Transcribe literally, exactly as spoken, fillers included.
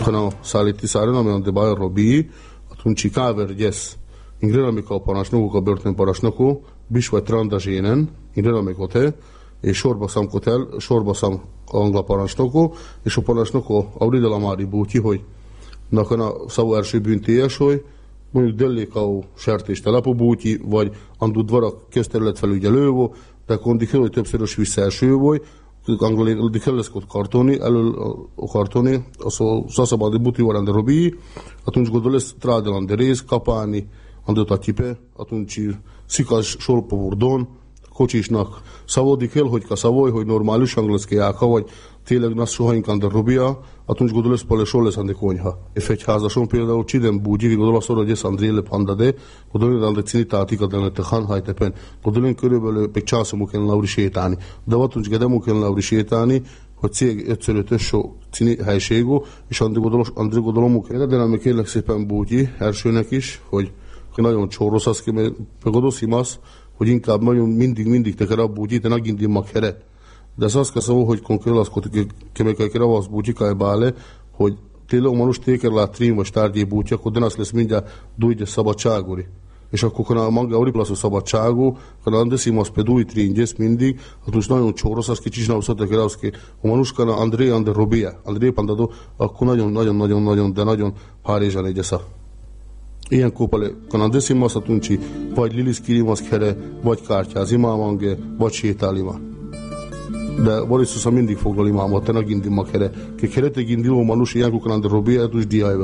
Kana szállíti szálljon, amely de baj robi, atunci káver gyesz. Ingrela mikor parancsnokok a börtönparancsnokó, bis vagy trandazsénen, ingrela mikor te, és sorba szamkotel, sorba szam angla parancsnokó, és a parancsnokó audidala mári búti, hogy nakana szavú első bűntélyes, hogy mondjuk dellék a sertéstelepú búti, vagy andud varak közterületfelügyelő, de kondi hogy többszörös visszaeső volt, angol di kelleszkot kartoni, elől a kartoni, az a szaszabadi buti varán de robi, atunci gondolesz trádelan de rész, kapáni, andot a kipe, atunci szikas solpovurdon, kocsisnak szavodik el, hogy ka szavoly, hogy normális angleszki jáka, vagy tényleg nas soha inkább de robia, atunci gondolesz pale soles ande konyha. És egy házason például csidem búgyi, gondolsz arra, hogy ez André Lepanda de, gondolom, hogy André cinitátik a delete hanhajtepen, gondolom, körülbelül egy császomuk kell lauri sétálni. De atunci gedemuk kell lauri sétálni, hogy cég ötször-ötös so cini helységó, és André gondolomuk. De nem kérlek szépen búgyi, elsőnek is, hogy nagyon csórosz az, meg godoszimasz, hogy inkább nagyon mindig, mindig te kell búgyi, te nagindi magheret. De ez azt kell szó, hogy konkrétan azt kell kell az búgyikáj bále, hogy tényleg manus téker lát trím vagy tárgyi búgyi, akkor de az lesz mindjárt dújgye szabadságori. És akkor kana manga oriplasszó szabadságú, kana andeszimasz pe dúj tringyesz mindig, hát most nagyon csórosz az kicsit nem szóltak el az ki, a manus kana André Ande Robia, André Pandado, akkor nagyon, nagyon, nagyon, nagyon, de nagyon párizsán egyesza. Ilyen kópale, kana andeszimasz atunci, vagy lilis kirimasz kere, vagy kártyáz imámange, vagy sétálima. De Boriszusa mindig foglal imámat, te nagindi makere. Ke kerete gindiló manus ilyenkor kana Ande Robia, dus diájba.